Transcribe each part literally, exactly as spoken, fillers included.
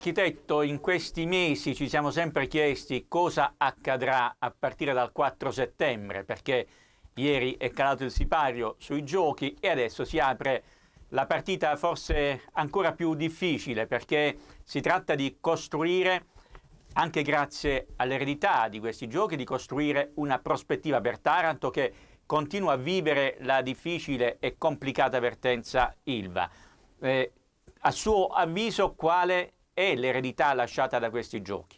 Architetto, in questi mesi ci siamo sempre chiesti cosa accadrà a partire dal quattro settembre, perché ieri è calato il sipario sui giochi e adesso si apre la partita forse ancora più difficile, perché si tratta di costruire, anche grazie all'eredità di questi giochi, di costruire una prospettiva per Taranto che continua a vivere la difficile e complicata vertenza Ilva. Eh, a suo avviso, quale è l'eredità lasciata da questi giochi?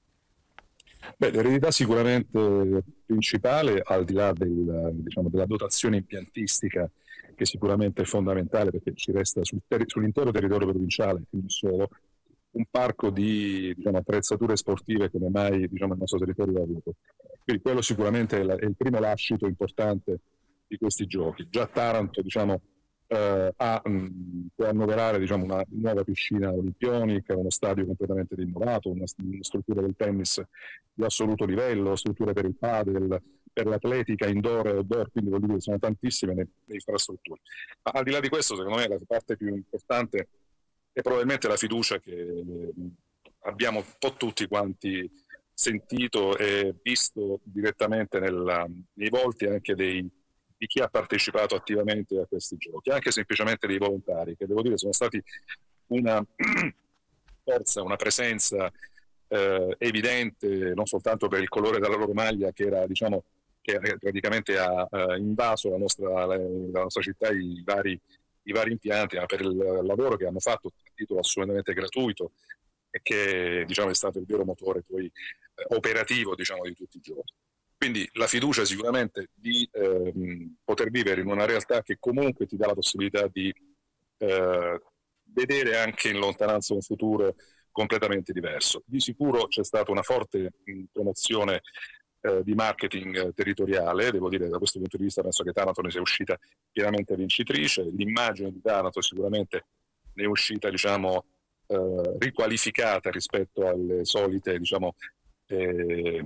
Beh, l'eredità sicuramente principale, al di là del, diciamo, della dotazione impiantistica, che sicuramente è fondamentale perché ci resta sul ter- sull'intero territorio provinciale, quindi solo un parco di diciamo, attrezzature sportive come mai diciamo, il nostro territorio ha avuto. Quindi quello sicuramente è, la, è il primo lascito importante di questi giochi. Già Taranto diciamo, eh, ha, mh, può annoverare diciamo, una nuova piscina olimpionica, uno stadio completamente rinnovato, una, una struttura del tennis di assoluto livello, strutture per il padel, per l'atletica indoor e outdoor, quindi vuol dire sono tantissime le, le infrastrutture. Ma al di là di questo, secondo me la parte più importante è probabilmente la fiducia che abbiamo un po' tutti quanti sentito e visto direttamente nella, nei volti anche dei, di chi ha partecipato attivamente a questi giochi, anche semplicemente dei volontari, che devo dire sono stati una forza, una presenza eh, evidente, non soltanto per il colore della loro maglia, che era diciamo che praticamente ha, ha invaso la nostra, la, la nostra città, i vari, i vari impianti, ma per il lavoro che hanno fatto a titolo assolutamente gratuito e che diciamo, è stato il vero motore poi eh, operativo diciamo, di tutti i giorni. Quindi la fiducia sicuramente di eh, poter vivere in una realtà che comunque ti dà la possibilità di eh, vedere anche in lontananza un futuro completamente diverso. Di sicuro c'è stata una forte mh, promozione eh, di marketing eh, territoriale, devo dire da questo punto di vista penso che Taranto ne sia uscita pienamente vincitrice, l'immagine di Taranto sicuramente ne è uscita diciamo eh, riqualificata rispetto alle solite diciamo eh,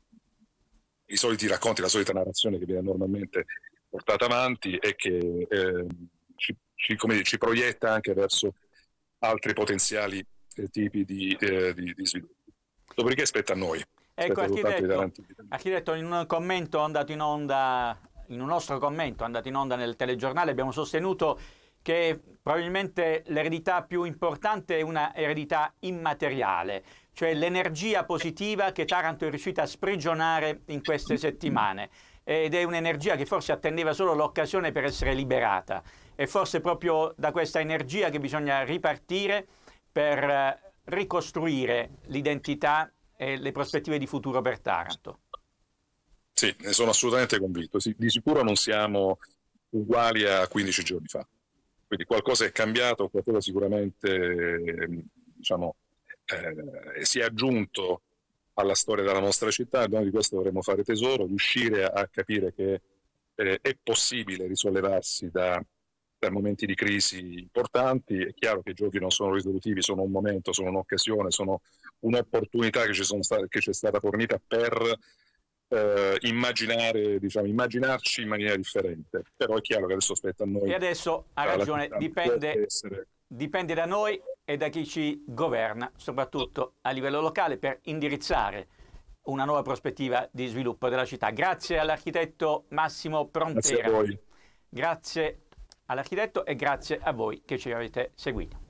i soliti racconti, la solita narrazione che viene normalmente portata avanti e che eh, ci, ci, come dire, ci proietta anche verso altri potenziali eh, tipi di, eh, di, di sviluppo. Dopodiché spetta a noi. Ecco, architetto, architetto, in un commento andato in onda, in un nostro commento andato in onda nel telegiornale, abbiamo sostenuto che probabilmente l'eredità più importante è una eredità immateriale, cioè l'energia positiva che Taranto è riuscita a sprigionare in queste settimane. Ed è un'energia che forse attendeva solo l'occasione per essere liberata. È forse proprio da questa energia che bisogna ripartire per ricostruire l'identità e le prospettive di futuro per Taranto. Sì, ne sono assolutamente convinto. Sì, di sicuro non siamo uguali a quindici giorni fa. Quindi qualcosa è cambiato, qualcosa sicuramente diciamo, eh, si è aggiunto alla storia della nostra città, noi di questo dovremmo fare tesoro, riuscire a capire che eh, è possibile risollevarsi da, da momenti di crisi importanti. È chiaro che i giochi non sono risolutivi, sono un momento, sono un'occasione, sono un'opportunità che ci, sono stati, che ci è stata fornita per eh, immaginare, diciamo, immaginarci in maniera differente. Però è chiaro che adesso spetta a noi. E adesso ha ragione, dipende, essere... dipende da noi e da chi ci governa, soprattutto a livello locale, per indirizzare una nuova prospettiva di sviluppo della città. Grazie all'architetto Massimo Prontera. Grazie a voi. Grazie all'architetto e grazie a voi che ci avete seguito.